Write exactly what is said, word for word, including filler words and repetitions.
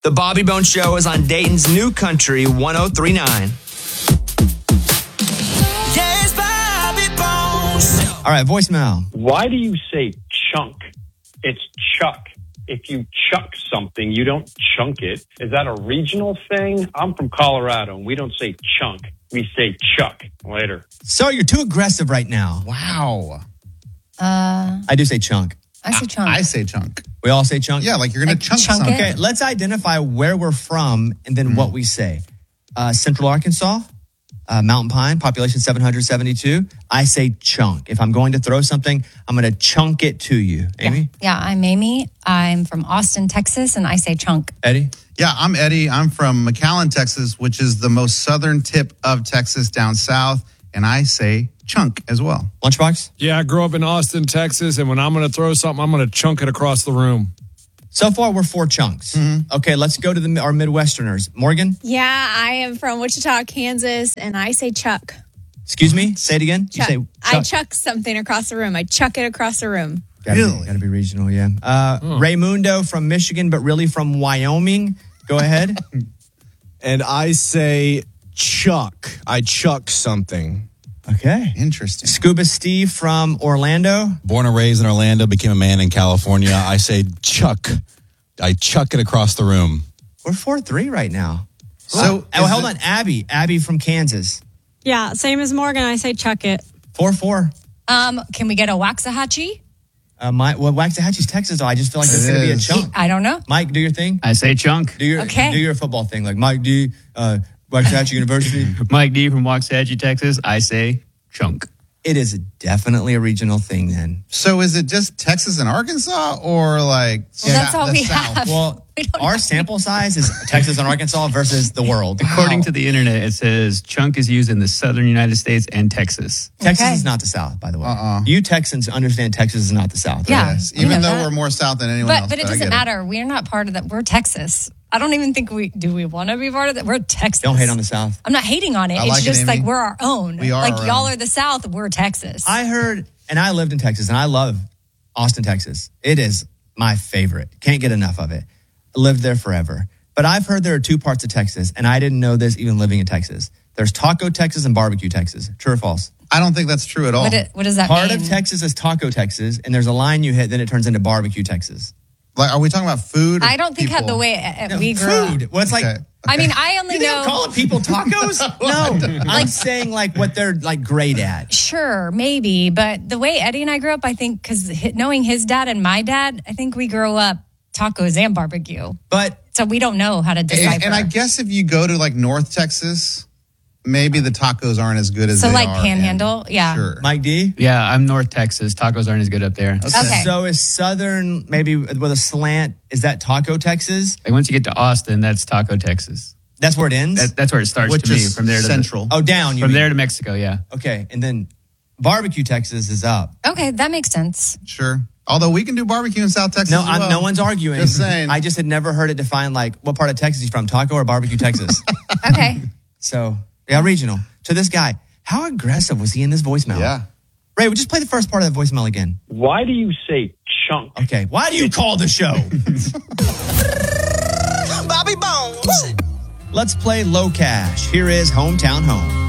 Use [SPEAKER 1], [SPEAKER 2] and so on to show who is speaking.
[SPEAKER 1] The Bobby Bones Show is on Dayton's New Country one oh three point nine.
[SPEAKER 2] Yes, Bobby Bones.
[SPEAKER 1] All right, voicemail.
[SPEAKER 3] Why do you say chunk? It's chuck. If you chuck something, you don't chunk it. Is that a regional thing? I'm from Colorado, and we don't say chunk. We say chuck. Later.
[SPEAKER 1] So you're too aggressive right now.
[SPEAKER 4] Wow.
[SPEAKER 5] Uh,
[SPEAKER 1] I do say chunk.
[SPEAKER 5] I say chunk.
[SPEAKER 4] I say chunk.
[SPEAKER 1] We all say chunk?
[SPEAKER 4] Yeah, like you're going
[SPEAKER 5] Like
[SPEAKER 4] to chunk,
[SPEAKER 5] chunk
[SPEAKER 4] something.
[SPEAKER 5] it?
[SPEAKER 1] Okay, let's identify where we're from and then what we say. Uh, Central Arkansas, uh, Mountain Pine, population seven hundred seventy-two. I say chunk. If I'm going to throw something, I'm going to chunk it to you. Amy?
[SPEAKER 5] Yeah, I'm Amy. I'm from Austin, Texas, and I say chunk.
[SPEAKER 1] Eddie?
[SPEAKER 4] Yeah, I'm Eddie. I'm from McAllen, Texas, which is the most southern tip of Texas down south. And I say chunk as well.
[SPEAKER 1] Lunchbox?
[SPEAKER 6] Yeah, I grew up in Austin, Texas, and when I'm going to throw something, I'm going to chunk it across the room.
[SPEAKER 1] So far, we're four chunks. Okay, let's go to the our Midwesterners. Morgan?
[SPEAKER 7] Yeah, I am from Wichita, Kansas, and I say chuck.
[SPEAKER 1] Excuse me? Say it again.
[SPEAKER 7] Chuck.
[SPEAKER 1] You say
[SPEAKER 7] I chuck something across the room. I chuck it across the room.
[SPEAKER 1] Gotta
[SPEAKER 4] Really?
[SPEAKER 1] Be, gotta be regional, yeah. Uh, Raymundo from Michigan, but really from Wyoming. Go ahead.
[SPEAKER 8] And I say chuck. I chuck something.
[SPEAKER 1] Okay.
[SPEAKER 4] Interesting.
[SPEAKER 1] Scuba Steve from Orlando.
[SPEAKER 9] Born and raised in Orlando, became a man in California. I say chuck. I chuck it across the room.
[SPEAKER 1] We're four three right now.
[SPEAKER 4] So,
[SPEAKER 1] Oh,
[SPEAKER 4] is
[SPEAKER 1] hold
[SPEAKER 4] it-
[SPEAKER 1] on. Abby. Abby from Kansas.
[SPEAKER 10] Yeah, same as Morgan. I say chuck it.
[SPEAKER 1] four four.
[SPEAKER 5] Um, can we get a Waxahachie?
[SPEAKER 1] Uh, my, well, Waxahachie's Texas, though. I just feel like there's
[SPEAKER 4] It
[SPEAKER 1] going to be a
[SPEAKER 4] is.
[SPEAKER 1] chunk.
[SPEAKER 5] I don't know.
[SPEAKER 1] Mike, do your thing.
[SPEAKER 11] I say chunk.
[SPEAKER 1] Do your
[SPEAKER 5] Okay.
[SPEAKER 1] do your football thing. Like, Mike D, uh, Waxahachie University.
[SPEAKER 11] Mike D from Waxahachie, Texas. I say chunk.
[SPEAKER 1] It is definitely a regional thing then.
[SPEAKER 4] So is it just Texas and Arkansas or like
[SPEAKER 5] Well, that's
[SPEAKER 4] sa-
[SPEAKER 5] all
[SPEAKER 4] the
[SPEAKER 5] we
[SPEAKER 4] South?
[SPEAKER 5] have.
[SPEAKER 1] Well,
[SPEAKER 5] We don't
[SPEAKER 1] our
[SPEAKER 5] know.
[SPEAKER 1] sample size is Texas and Arkansas versus the world.
[SPEAKER 11] According to the internet, it says chunk is used in the southern United States and Texas.
[SPEAKER 1] Texas
[SPEAKER 5] Okay.
[SPEAKER 1] is not the South, by the way.
[SPEAKER 4] Uh-uh.
[SPEAKER 1] You Texans understand Texas is not the South.
[SPEAKER 5] Yeah.
[SPEAKER 1] right?
[SPEAKER 4] Yes,
[SPEAKER 5] we
[SPEAKER 4] even
[SPEAKER 5] know
[SPEAKER 4] though
[SPEAKER 5] that.
[SPEAKER 4] we're more south than anyone
[SPEAKER 5] But
[SPEAKER 4] else.
[SPEAKER 5] but it
[SPEAKER 4] I
[SPEAKER 5] doesn't
[SPEAKER 4] get
[SPEAKER 5] matter. We're not part of that. We're Texas. I don't even think we do. We want to be part of that. We're Texas.
[SPEAKER 1] Don't hate on the South.
[SPEAKER 5] I'm not hating on it.
[SPEAKER 4] I
[SPEAKER 5] It's
[SPEAKER 4] like it,
[SPEAKER 5] just
[SPEAKER 4] Amy.
[SPEAKER 5] like we're our own.
[SPEAKER 4] We are
[SPEAKER 5] like
[SPEAKER 4] our
[SPEAKER 5] y'all
[SPEAKER 4] own.
[SPEAKER 5] are the South. We're Texas.
[SPEAKER 1] I heard, and I lived in Texas, and I love Austin, Texas. It is my favorite. Can't get enough of it. I lived there forever. But I've heard there are two parts of Texas, and I didn't know this even living in Texas. There's Taco Texas and Barbecue Texas. True or false?
[SPEAKER 4] I don't think that's true at all.
[SPEAKER 5] what, it, what does that
[SPEAKER 1] Part
[SPEAKER 5] mean?
[SPEAKER 1] of Texas is Taco Texas, and there's a line you hit, then it turns into Barbecue Texas.
[SPEAKER 4] Like, are we talking about food? Or
[SPEAKER 5] I don't think had
[SPEAKER 4] people?
[SPEAKER 5] the way uh,
[SPEAKER 1] No,
[SPEAKER 5] we grew
[SPEAKER 1] food.
[SPEAKER 5] up.
[SPEAKER 1] Well, it's like,
[SPEAKER 4] Okay.
[SPEAKER 5] I mean, I only
[SPEAKER 1] you think
[SPEAKER 5] know.
[SPEAKER 1] I'm calling people tacos? No. I'm saying like what they're like great at.
[SPEAKER 5] Sure, maybe, but the way Eddie and I grew up, I think, because knowing his dad and my dad, I think we grew up tacos and barbecue.
[SPEAKER 1] But
[SPEAKER 5] So we don't know how to decipher.
[SPEAKER 4] And, and I guess if you go to like North Texas, maybe the tacos aren't as good as
[SPEAKER 5] So,
[SPEAKER 4] they
[SPEAKER 5] like,
[SPEAKER 4] are in-
[SPEAKER 5] Panhandle? Yeah.
[SPEAKER 4] Sure.
[SPEAKER 1] Mike D?
[SPEAKER 11] Yeah, I'm North Texas. Tacos aren't as good up there.
[SPEAKER 5] Okay.
[SPEAKER 1] So is Southern, maybe with a slant, is that Taco Texas?
[SPEAKER 11] Like once you get to Austin, that's Taco, Texas.
[SPEAKER 1] That's where it ends?
[SPEAKER 11] That, that's where it starts
[SPEAKER 4] Which
[SPEAKER 11] to me.
[SPEAKER 4] is
[SPEAKER 11] From there to
[SPEAKER 4] central.
[SPEAKER 11] The,
[SPEAKER 1] oh, down. You
[SPEAKER 11] from
[SPEAKER 1] mean.
[SPEAKER 11] there to Mexico. Yeah.
[SPEAKER 1] Okay. And then Barbecue Texas is up.
[SPEAKER 5] Okay, that makes sense.
[SPEAKER 4] Sure. Although we can do barbecue in South Texas.
[SPEAKER 1] No,
[SPEAKER 4] as
[SPEAKER 1] I'm,
[SPEAKER 4] well.
[SPEAKER 1] no one's arguing.
[SPEAKER 4] Just saying.
[SPEAKER 1] I just had never heard it defined like what part of Texas he's from, Taco or Barbecue Texas.
[SPEAKER 5] Okay.
[SPEAKER 1] So, yeah, regional. To this guy, how aggressive was he in this voicemail?
[SPEAKER 4] Yeah.
[SPEAKER 1] Ray, would just play the first part of the voicemail again.
[SPEAKER 3] Why do you say chunk?
[SPEAKER 1] Okay. Why do you call the show?
[SPEAKER 2] Bobby Bones.
[SPEAKER 1] Let's play Low Cash. Here is Hometown Home.